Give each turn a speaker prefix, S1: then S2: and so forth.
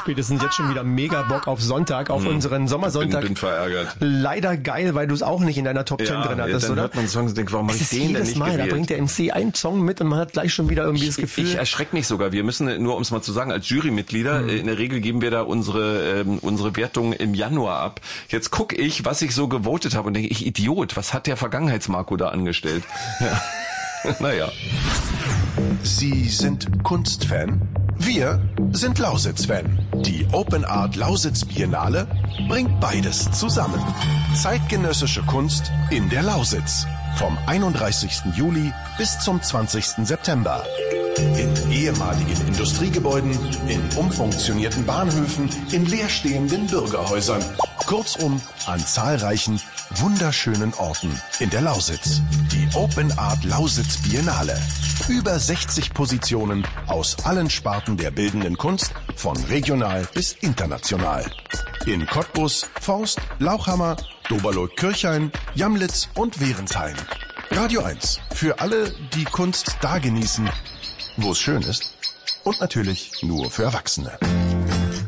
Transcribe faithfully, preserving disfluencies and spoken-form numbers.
S1: spätestens jetzt schon wieder mega Bock auf Sonntag, auf hm. unseren Sommersonntag.
S2: Bin, bin verärgert.
S1: Leider geil, weil du es auch nicht in deiner Top Ten
S2: ja,
S1: drin hattest,
S2: ja, dann
S1: oder?
S2: Hört man einen Song und denkt, warum habe ich den denn nicht
S1: Mal,
S2: gewählt?
S1: Da bringt der M C einen Song mit und man hat gleich schon wieder irgendwie
S2: ich,
S1: das Gefühl.
S2: Ich erschrecke mich sogar. Wir müssen, nur um es mal zu sagen, als Jurymitglieder, hm. in der Regel geben wir da unsere ähm, unsere Wertung im Januar ab. Jetzt gucke ich, was ich so gewotet habe und denke, ich Idiot, was hat der Vergangenheitsmarco da angestellt? Ja. Naja.
S3: Sie sind Kunstfan? Wir sind Lausitz-Fan. Die Open Art Lausitz Biennale bringt beides zusammen. Zeitgenössische Kunst in der Lausitz. Vom einunddreißigsten Juli bis zum zwanzigsten September. In ehemaligen Industriegebäuden, in umfunktionierten Bahnhöfen, in leerstehenden Bürgerhäusern. Kurzum, an zahlreichen, wunderschönen Orten in der Lausitz. Die Open Art Lausitz Biennale. Über sechzig Positionen aus allen Sparten der bildenden Kunst, von regional bis international. In Cottbus, Forst, Lauchhammer, Doberloh-Kirchhain, Jamlitz und Wehrensheim. Radio eins. Für alle, die Kunst da genießen, wo es schön ist. Und natürlich nur für Erwachsene.